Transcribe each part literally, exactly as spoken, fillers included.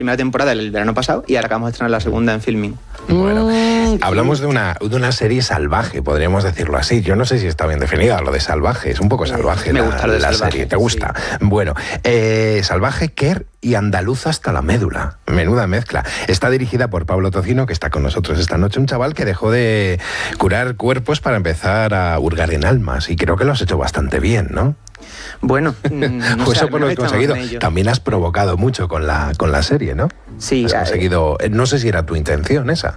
primera temporada el verano pasado y ahora acabamos de estrenar la segunda en Filming. Bueno, hablamos de una, de una serie salvaje, podríamos decirlo así. Yo no sé si está bien definida lo de salvaje, es un poco salvaje. Me la, gusta lo de la salvaje, serie, ¿te gusta? Sí. Bueno, eh, salvaje, Kerr y andaluz hasta la médula. Menuda mezcla. Está dirigida por Pablo Tocino, que está con nosotros esta noche, un chaval que dejó de curar cuerpos para empezar a hurgar en almas, y creo que lo has hecho bastante bien, ¿no? Bueno, no pues sé, eso por lo que has conseguido. También has provocado mucho con la, con la serie, ¿no? Sí. Has conseguido, eh, no sé si era tu intención esa.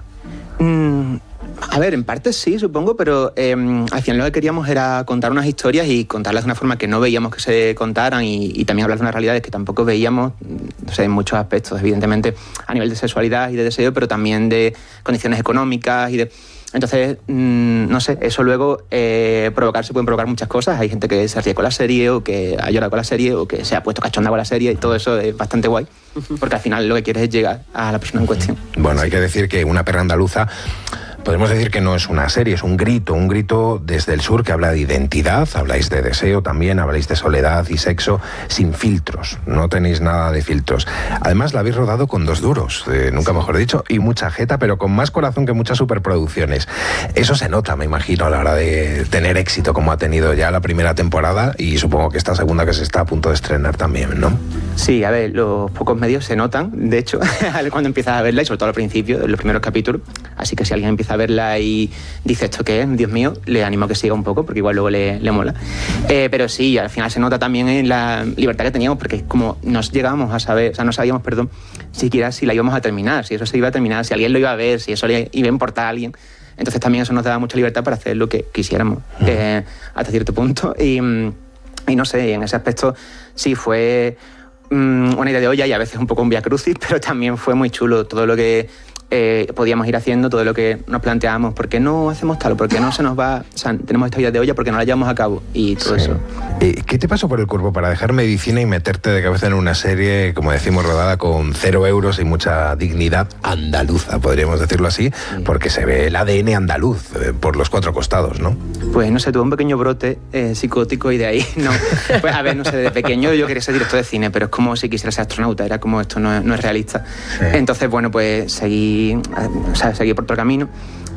Mm, a ver, en parte sí, supongo, pero eh, al final lo que queríamos era contar unas historias y contarlas de una forma que no veíamos que se contaran y, y también hablar de unas realidades que tampoco veíamos, no sé, en muchos aspectos, evidentemente, a nivel de sexualidad y de deseo, pero también de condiciones económicas y de... Entonces, mmm, no sé, eso luego eh, provocar, se pueden provocar muchas cosas. Hay gente que se ríe con la serie o que ha llorado con la serie o que se ha puesto cachonda con la serie y todo eso es bastante guay, porque al final lo que quieres es llegar a la persona en cuestión. Bueno, hay que decir que Una perra andaluza, podemos decir que no es una serie, es un grito, un grito desde el sur que habla de identidad, habláis de deseo también, habláis de soledad y sexo, sin filtros, no tenéis nada de filtros. Además la habéis rodado con dos duros, eh, nunca mejor dicho, y mucha jeta, pero con más corazón que muchas superproducciones. Eso se nota, me imagino, a la hora de tener éxito como ha tenido ya la primera temporada y supongo que esta segunda que se está a punto de estrenar también, ¿no? Sí, a ver, los pocos medios se notan, de hecho, cuando empiezas a verla y sobre todo al principio, en los primeros capítulos, así que si alguien empieza a verla y dice esto qué es, Dios mío, le animo a que siga un poco porque igual luego le, le mola. Eh, pero sí, al final se nota también en la libertad que teníamos porque como nos llegábamos a saber, o sea, no sabíamos, perdón, siquiera si la íbamos a terminar, si eso se iba a terminar, si alguien lo iba a ver, si eso le iba a importar a alguien. Entonces también eso nos daba mucha libertad para hacer lo que quisiéramos, uh-huh. eh, hasta cierto punto. Y, y no sé, en ese aspecto sí fue um, una idea de olla y a veces un poco un viacrucis, pero también fue muy chulo todo lo que eh, podíamos ir haciendo, todo lo que nos planteábamos, ¿por qué no hacemos tal? ¿Por qué no se nos va? O sea, tenemos esta idea de olla, ¿por qué no la llevamos a cabo? Y todo sí. eso. Eh, ¿Qué te pasó por el cuerpo para dejar medicina y meterte de cabeza en una serie, como decimos, rodada con cero euros y mucha dignidad andaluza, podríamos decirlo así, sí. porque se ve el A D N andaluz eh, por los cuatro costados, ¿no? Pues no sé, tuve un pequeño brote eh, psicótico y de ahí, no. Pues a ver, no sé, desde pequeño yo quería ser director de cine, pero es como si quisiera ser astronauta, era como esto no es, no es realista. Sí. Entonces, bueno, pues seguí, o sea, seguí por otro camino.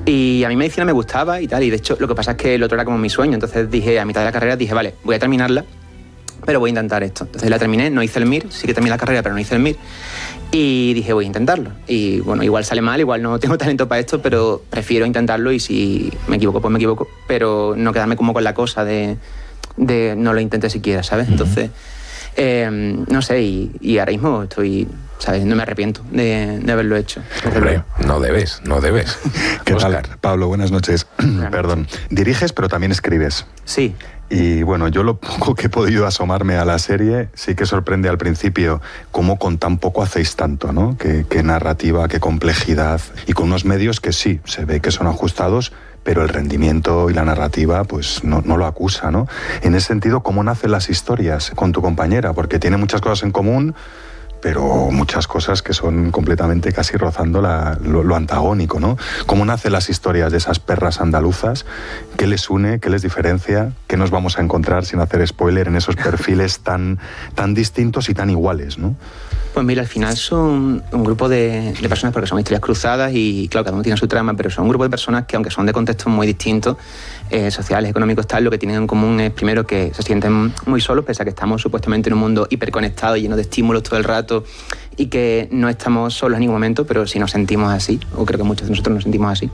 Y a mí medicina me gustaba y tal, y de hecho lo que pasa es que el otro era como mi sueño, entonces dije, a mitad de la carrera dije, vale, voy a terminarla, pero voy a intentar esto. Entonces la terminé, no hice el M I R, sí que terminé la carrera, pero no hice el M I R, y dije, voy a intentarlo. Y bueno, igual sale mal, igual no tengo talento para esto, pero prefiero intentarlo y si me equivoco, pues me equivoco, pero no quedarme como con la cosa de, de no lo intenté siquiera, ¿sabes? Entonces, eh, no sé, y, y ahora mismo estoy... ¿sabes? No me arrepiento de, de haberlo hecho. Hombre, no debes, no debes. ¿Qué Oscar. tal, Pablo? Buenas noches. Buenas Perdón. Noches. Diriges, pero también escribes. Sí. Y bueno, yo lo poco que he podido asomarme a la serie, sí que sorprende al principio cómo con tan poco hacéis tanto, ¿no? Qué, qué narrativa, qué complejidad, y con unos medios que sí, se ve que son ajustados, pero el rendimiento y la narrativa pues no, no lo acusa, ¿no? En ese sentido, ¿cómo nacen las historias con tu compañera? Porque tiene muchas cosas en común, pero muchas cosas que son completamente casi rozando la, lo, lo antagónico, ¿no? ¿Cómo nacen las historias de esas perras andaluzas? ¿Qué les une? ¿Qué les diferencia? ¿Qué nos vamos a encontrar, sin hacer spoiler, en esos perfiles tan, tan distintos y tan iguales, ¿no? Pues mira, al final son un grupo de, de personas, porque son historias cruzadas y claro, cada uno tiene su trama, pero son un grupo de personas que aunque son de contextos muy distintos, eh, sociales, económicos, tal, lo que tienen en común es primero que se sienten muy solos, pese a que estamos supuestamente en un mundo hiperconectado, lleno de estímulos todo el rato y que no estamos solos en ningún momento, pero sí nos sentimos así, o creo que muchos de nosotros nos sentimos así.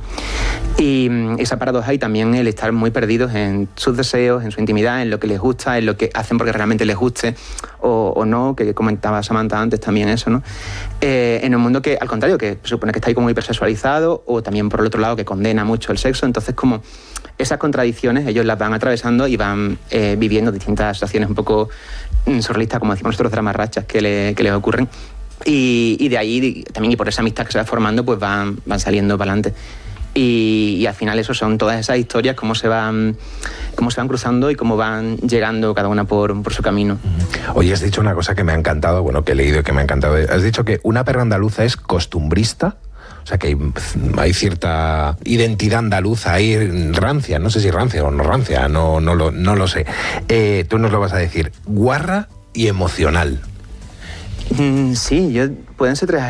Y esa paradoja y también el estar muy perdidos en sus deseos, en su intimidad, en lo que les gusta, en lo que hacen porque realmente les guste o, o no, que comentaba Samantha antes también eso, ¿no? Eh, en un mundo que, al contrario, que se supone que está ahí como hipersexualizado o también por el otro lado que condena mucho el sexo, entonces como esas contradicciones ellos las van atravesando y van eh, viviendo distintas situaciones un poco surrealistas, como decimos nosotros, dramarrachas que, le, que les ocurren. Y, y de ahí, también y por esa amistad que se va formando, pues van, van saliendo para adelante. Y, y al final eso son todas esas historias, cómo se van, cómo se van cruzando y cómo van llegando cada una por, por su camino. Oye, has dicho una cosa que me ha encantado, bueno, que he leído y que me ha encantado. Has dicho que Una perra andaluza es costumbrista. O sea que hay, hay cierta identidad andaluza ahí, rancia, no sé si rancia o no rancia, no, no, lo, no lo sé. Eh, tú nos lo vas a decir, guarra y emocional. Mm, sí, yo, pueden ser tres